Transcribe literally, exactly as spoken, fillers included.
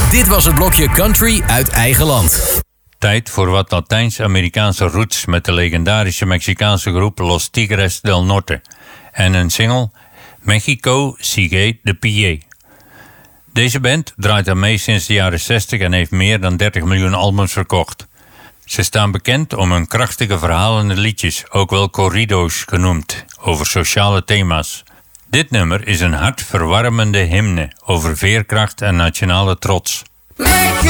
Dit was het blokje Country uit eigen land. Tijd voor wat Latijns-Amerikaanse roots met de legendarische Mexicaanse groep Los Tigres del Norte en een single Mexico Sigue de Pie. Deze band draait aan mee sinds de jaren zestig en heeft meer dan dertig miljoen albums verkocht. Ze staan bekend om hun krachtige verhalende liedjes, ook wel corrido's genoemd, over sociale thema's. Dit nummer is een hartverwarmende hymne over veerkracht en nationale trots.